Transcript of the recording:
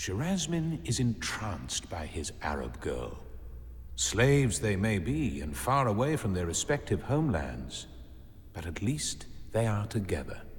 Shirazmin is entranced by his Arab girl. Slaves they may be, and far away from their respective homelands, but at least they are together.